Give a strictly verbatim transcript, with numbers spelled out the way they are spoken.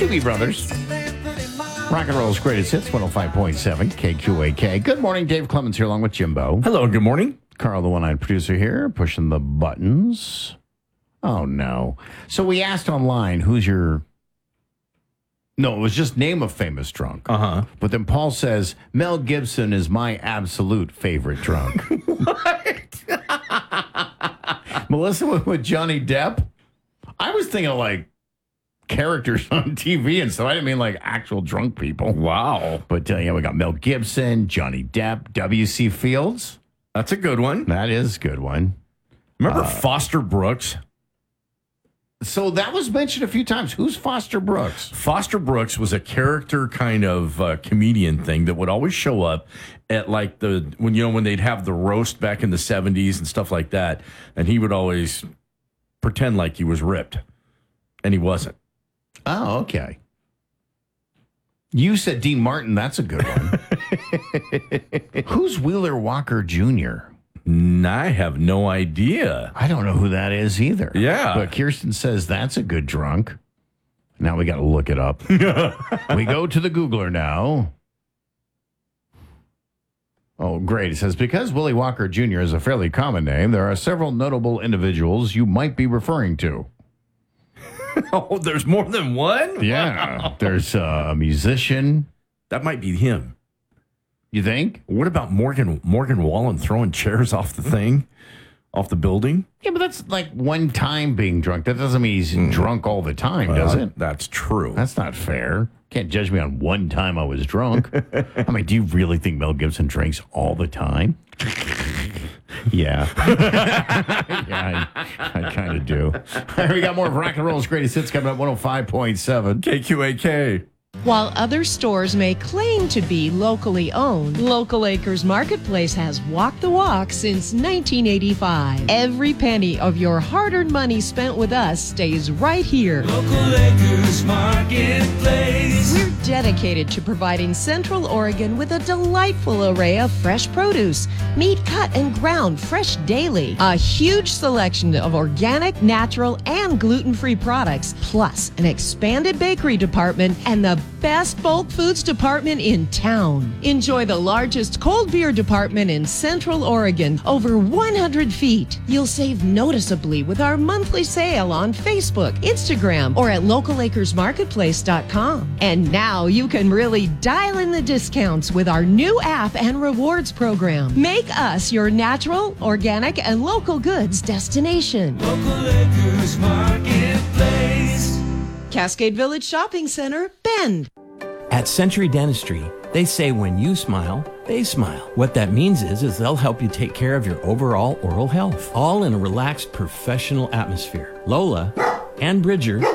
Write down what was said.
Doobie Brothers. Rock and roll's greatest hits, one oh five point seven K Q A K. Good morning, Dave Clemens here along with Jimbo. Hello, good morning. Carl, the one-eyed producer here, pushing the buttons. Oh, no. So we asked online, who's your... No, it was just name a famous drunk. Uh-huh. But then Paul says, Mel Gibson is my absolute favorite drunk. What? Melissa went with Johnny Depp. I was thinking of, like, characters on T V and stuff. I didn't mean, like, actual drunk people. Wow. But, uh, yeah, we got Mel Gibson, Johnny Depp, W C Fields. That's a good one. That is a good one. Remember Uh, Foster Brooks? So that was mentioned a few times. Who's Foster Brooks? Foster Brooks was a character kind of uh, comedian thing that would always show up at like the, when, you know, when they'd have the roast back in the seventies and stuff like that. And he would always pretend like he was ripped. And he wasn't. Oh, okay. You said Dean Martin. That's a good one. Who's Wheeler Walker Junior? I have no idea. I don't know who that is either. Yeah. But Kirsten says that's a good drunk. Now we got to look it up. We go to the Googler now. Oh, great. It says, because Willie Walker Junior is a fairly common name, there are several notable individuals you might be referring to. Oh, there's more than one? Yeah. Wow. There's uh, a musician. That might be him. You think? What about Morgan Morgan Wallen throwing chairs off the thing, off the building? Yeah, but that's like one time being drunk. That doesn't mean he's mm. drunk all the time, does uh, it? That's true. That's not fair. Can't judge me on one time I was drunk. I mean, do you really think Mel Gibson drinks all the time? Yeah. yeah, I, I kind of do. All right, we got more of Rock and Roll's greatest hits coming up, one oh five point seven K Q A K. While other stores may claim to be locally owned, Local Acres Marketplace has walked the walk since nineteen eighty-five. Every penny of your hard-earned money spent with us stays right here. Local Acres Marketplace. We're dedicated to providing Central Oregon with a delightful array of fresh produce, meat cut and ground fresh daily, a huge selection of organic, natural, and gluten-free products, plus an expanded bakery department and the best bulk foods department in town. Enjoy the largest cold beer department in Central Oregon, over one hundred feet. You'll save noticeably with our monthly sale on Facebook, Instagram, or at local acres marketplace dot com. And now you can really dial in the discounts with our new app and rewards program. Make us your natural, organic, and local goods destination. Local Acres Marketplace. Cascade Village Shopping Center, Bend. At Century Dentistry, they say when you smile, they smile. What that means is, is they'll help you take care of your overall oral health, all in a relaxed, professional atmosphere. Lola and Bridger